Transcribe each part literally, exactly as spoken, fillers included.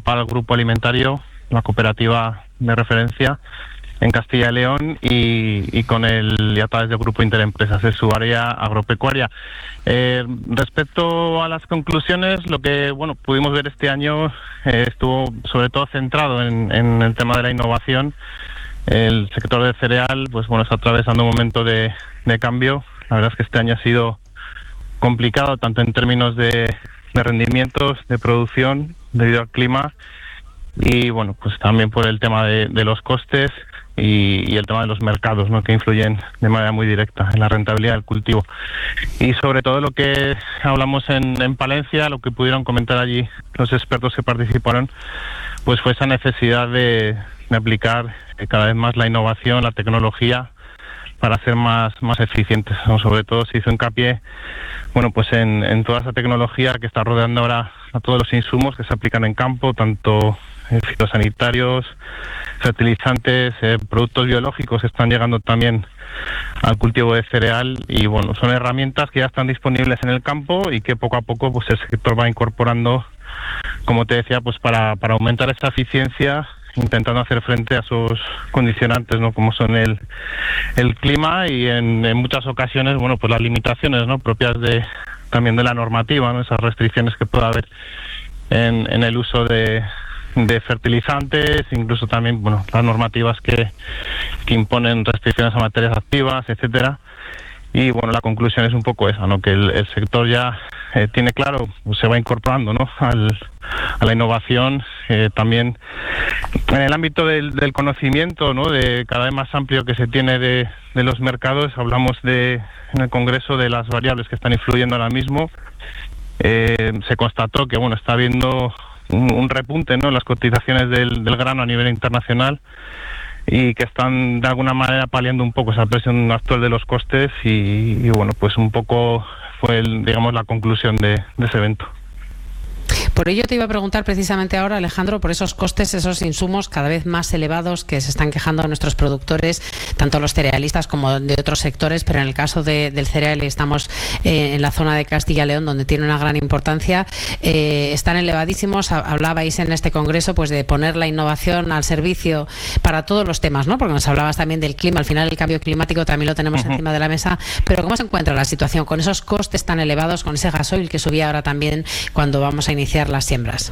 principal grupo alimentario, la cooperativa de referencia en Castilla y León, y, y con el y a través del Grupo Interempresas, de su área agropecuaria. Eh, respecto a las conclusiones, lo que bueno pudimos ver este año eh, estuvo sobre todo centrado en, en el tema de la innovación. El sector del cereal pues bueno está atravesando un momento de, de cambio. La verdad es que este año ha sido complicado, tanto en términos de, de rendimientos, de producción, debido al clima, y bueno, pues también por el tema de, de los costes y, y el tema de los mercados, ¿no?, que influyen de manera muy directa en la rentabilidad del cultivo. Y sobre todo lo que hablamos en, en Palencia, lo que pudieron comentar allí los expertos que participaron, pues fue esa necesidad de, de aplicar cada vez más la innovación, la tecnología, para ser más, más eficientes, ¿no? Sobre todo se hizo hincapié bueno, pues en, en toda esa tecnología que está rodeando ahora a todos los insumos que se aplican en campo, tanto eh, fitosanitarios, fertilizantes, eh, productos biológicos que están llegando también al cultivo de cereal, y bueno, son herramientas que ya están disponibles en el campo y que poco a poco pues el sector va incorporando, como te decía, pues para, para aumentar esa eficiencia, intentando hacer frente a esos condicionantes, ¿no?, como son el, el clima y en, en muchas ocasiones, bueno, pues las limitaciones, ¿no?, propias de también de la normativa, ¿no?, esas restricciones que pueda haber en, en el uso de, de fertilizantes, incluso también, bueno, las normativas que, que imponen restricciones a materias activas, etcétera. Y bueno, la conclusión es un poco esa, ¿no?, que el, el sector ya eh, tiene claro, pues se va incorporando, ¿no?, al, a la innovación, eh, también en el ámbito del, del conocimiento, ¿no?, de cada vez más amplio que se tiene de, de los mercados. Hablamos de en el Congreso de las variables que están influyendo ahora mismo. Eh, se constató que bueno está habiendo un, un repunte, ¿no?, en las cotizaciones del, del grano a nivel internacional, y que están de alguna manera paliando un poco esa presión actual de los costes, y, y bueno, pues un poco fue el, digamos la conclusión de, de ese evento. Por ello te iba a preguntar precisamente ahora, Alejandro, por esos costes, esos insumos cada vez más elevados que se están quejando nuestros productores, tanto los cerealistas como de otros sectores, pero en el caso de, del cereal estamos eh, en la zona de Castilla y León, donde tiene una gran importancia, eh, están elevadísimos. Hablabais en este congreso pues de poner la innovación al servicio para todos los temas, ¿no?, porque nos hablabas también del clima. Al final el cambio climático también lo tenemos uh-huh. encima de la mesa, pero ¿cómo se encuentra la situación con esos costes tan elevados, con ese gasoil que subía ahora también cuando vamos a iniciar las siembras?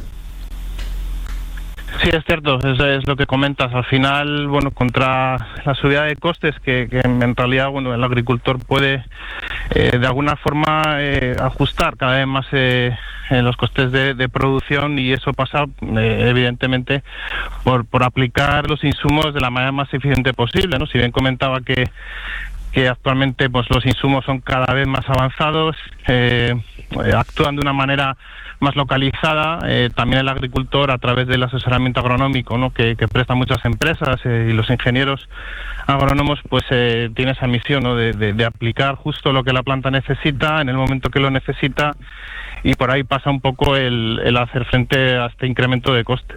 Sí, es cierto, es, es lo que comentas. Al final, bueno, contra la subida de costes que, que en realidad, bueno, el agricultor puede eh, de alguna forma eh, ajustar cada vez más eh, en los costes de, de producción, y eso pasa eh, evidentemente por, por aplicar los insumos de la manera más eficiente posible, ¿no? Si bien comentaba que que actualmente pues los insumos son cada vez más avanzados, eh, actúan de una manera más localizada, eh, también el agricultor, a través del asesoramiento agronómico, ¿no?, que, que prestan muchas empresas eh, y los ingenieros agrónomos, pues eh, tiene esa misión, ¿no?, de, de, de aplicar justo lo que la planta necesita en el momento que lo necesita, y por ahí pasa un poco el, el hacer frente a este incremento de costes.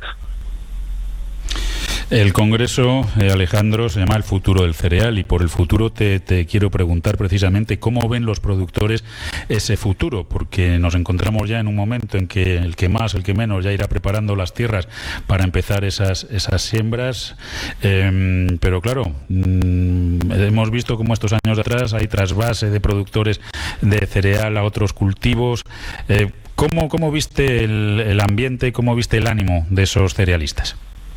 El congreso, eh, Alejandro, se llama El futuro del cereal, y por el futuro te, te quiero preguntar precisamente cómo ven los productores ese futuro, porque nos encontramos ya en un momento en que el que más, el que menos ya irá preparando las tierras para empezar esas, esas siembras, eh, pero claro, mmm, hemos visto cómo estos años de atrás hay trasvase de productores de cereal a otros cultivos. Eh, ¿cómo, ¿Cómo viste el, el ambiente, cómo viste el ánimo de esos cerealistas?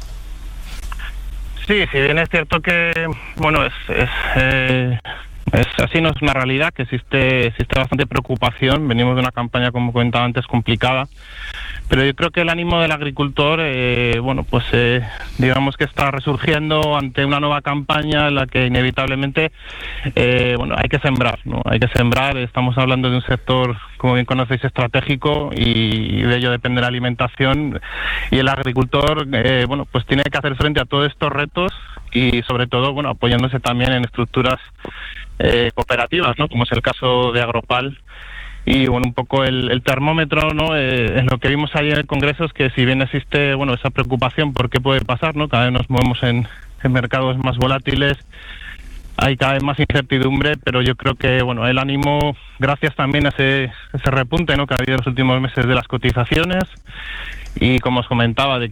Sí, si bien es cierto que, bueno, es, es, eh, es así, no es una realidad, que existe, existe bastante preocupación. Venimos de una campaña, como comentaba antes, complicada, pero yo creo que el ánimo del agricultor, eh, bueno, pues eh, digamos que está resurgiendo ante una nueva campaña en la que inevitablemente, eh, bueno, hay que sembrar, ¿no? Hay que sembrar. Estamos hablando de un sector, como bien conocéis, estratégico, y de ello depende la alimentación, y el agricultor, eh, bueno, pues tiene que hacer frente a todos estos retos, y sobre todo, bueno, apoyándose también en estructuras eh, cooperativas, ¿no?, como es el caso de Agropal. Y bueno, un poco el, el termómetro, ¿no?, eh, en lo que vimos ahí en el Congreso es que, si bien existe, bueno, esa preocupación por qué puede pasar, ¿no?, cada vez nos movemos en, en mercados más volátiles, hay cada vez más incertidumbre, pero yo creo que, bueno, el ánimo, gracias también a ese, ese repunte, ¿no?, que ha habido en los últimos meses de las cotizaciones, y como os comentaba, de